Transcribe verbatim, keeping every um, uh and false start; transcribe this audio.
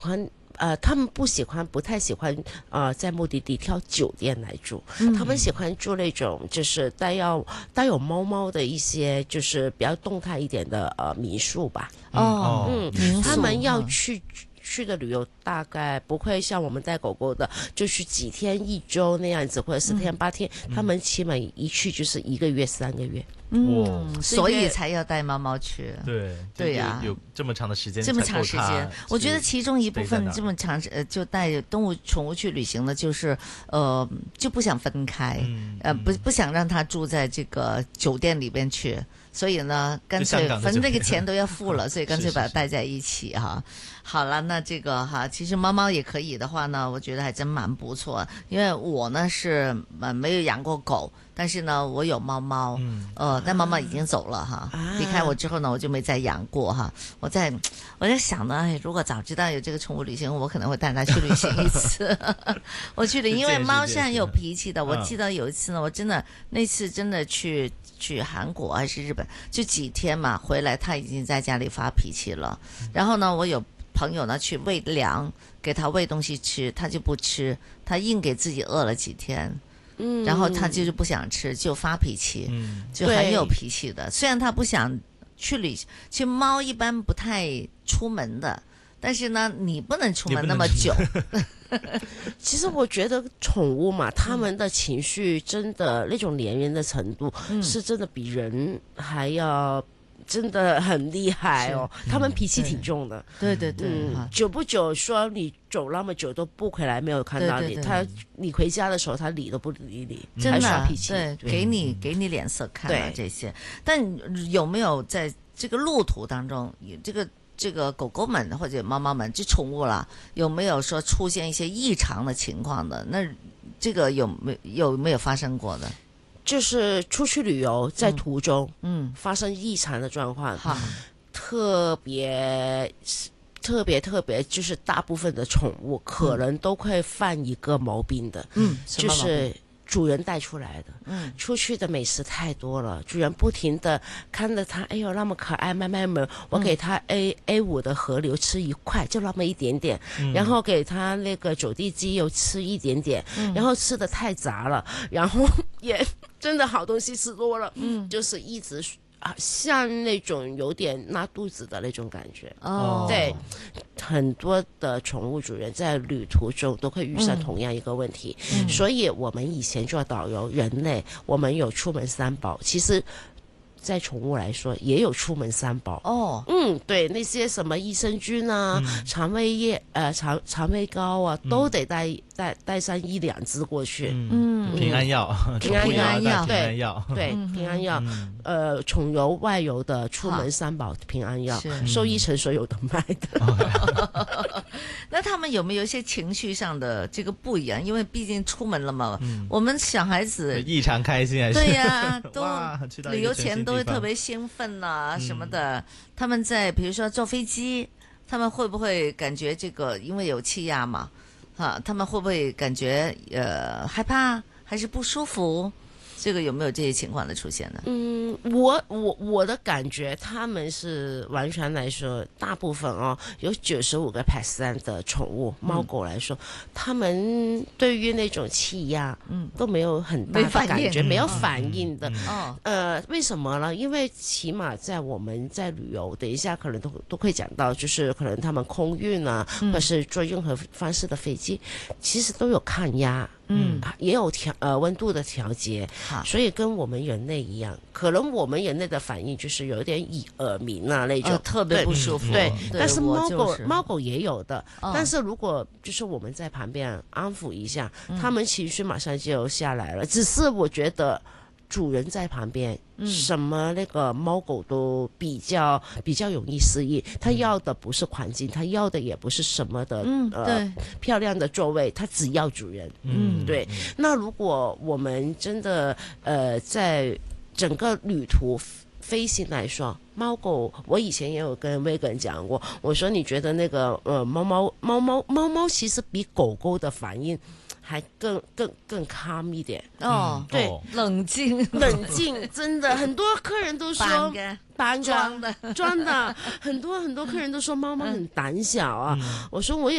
欢。呃，他们不喜欢，不太喜欢，呃，在目的地挑酒店来住，嗯、他们喜欢住那种就是带有带有猫猫的一些，就是比较动态一点的呃民宿吧。 哦， 嗯， 民宿他们要去。去的旅游大概不会像我们带狗狗的，就是几天一周那样子，或者十天八天，嗯、他们起码一去就是一个月三个月。 嗯，所以才要带猫猫去。 对对呀、 啊，有这么长的时间， 这么长时间，我觉得其中一部分这么长呃，就带动物宠物去旅行的，就是呃，就不想分开，嗯、呃，不不想让它住在这个酒店里边去。所以呢，干脆反正那个钱都要付了，所以干脆把它带在一起哈。是是是好了，那这个哈，其实猫猫也可以的话呢，我觉得还真蛮不错。因为我呢是呃没有养过狗，但是呢我有猫猫，嗯、呃，但猫猫已经走了哈，啊、离开我之后呢，我就没再养过哈。我在我在想呢，哎，如果早知道有这个宠物旅行，我可能会带它去旅行一次。我去的，因为猫是很有脾气的。我记得有一次呢，我真的那次真的去。去韩国还是日本，就几天嘛，回来他已经在家里发脾气了。然后呢，我有朋友呢去喂粮，给他喂东西吃，他就不吃，他硬给自己饿了几天，嗯，然后他就是不想吃，就发脾气，嗯，就很有脾气的。虽然他不想去旅行，其实猫一般不太出门的。但是呢，你不能出门那么久。 其实我觉得宠物嘛，他们的情绪真的那种连人的程度，嗯、是真的比人还要真的很厉害哦。他们脾气挺重的， 对对对， 嗯，久不久说你走那么久都不回来，没有看到你， 对对对他你回家的时候他理都不理你， 真的耍脾气， 对，给你给你脸色看啊这些。但有没有在这个路途当中，这个？这个狗狗们或者猫猫们，这宠物啦，有没有说出现一些异常的情况的？那这个有没有没有发生过的？ 就是出去旅游，在途中，嗯，发生异常的状况，嗯、特别特别特别，就是大部分的宠物可能都会犯一个毛病的，嗯，就是主人带出来的，嗯，出去的美食太多了，主人不停的看着它，哎呦那么可爱，慢慢慢，我给它 A、嗯、A 五的河流吃一块，就那么一点点，嗯、然后给它那个走地鸡又吃一点点，嗯、然后吃的太杂了，然后也真的好东西吃多了，嗯，就是一直。啊，像那种有点拉肚子的那种感觉哦，对，很多的宠物主人在旅途中都会遇上同样一个问题，嗯、所以我们以前做导游，人类我们有出门三宝，其实。在宠物来说，也有出门三宝哦。嗯，对，那些什么益生菌啊、嗯、肠胃液、呃肠肠胃膏啊，嗯、都得带带带上一两支过去。 嗯，平安药、 平安药、 平安药， 对，对，平安药。嗯、呃，宠游、外游的出门三宝平安药，受益城所有的卖的。 那他们有没有一些情绪上的这个不一样？因为毕竟出门了嘛，嗯、我们小孩子异常开心还是？ 对呀、啊，都旅游前都会特别兴奋呐、啊、什么的。嗯、他们在比如说坐飞机，他们会不会感觉这个因为有气压嘛，哈，他们会不会感觉呃害怕还是不舒服？这个有没有这些情况的出现呢？ 嗯，我我我的感觉，他们是完全来说，大部分哦，有九十五个 percent 的宠物猫狗来说，嗯、他们对于那种气压，嗯，都没有很大的感觉，没有反应的。哦、嗯，呃，为什么呢？因为起码在我们在旅游，等一下可能都都会讲到，就是可能他们空运啊，嗯、或者是坐任何方式的飞机，其实都有抗压。嗯，也有调呃温度的调节，所以跟我们人类一样，可能我们人类的反应就是有点耳鸣啊那种、呃， 特别不舒服。 对， 嗯、 但是猫狗、 就是、 猫狗也有的、哦，但是如果就是我们在旁边安抚一下，嗯、他们情绪马上就下来了。只是我觉得主人在旁边。嗯、什么那个猫狗都比较比较容易适应，他要的不是环境，他要的也不是什么的、嗯、呃漂亮的座位，他只要主人。嗯，对。那如果我们真的呃在整个旅途飞行来说，猫狗，我以前也有跟威根讲过，我说你觉得那个呃猫猫猫猫猫猫其实比狗狗的反应还更更更 calm 一点哦， 对， 冷静冷静，真的很多客人都说扮裝的装的，很多很多客人都说猫猫很胆小啊，我说我也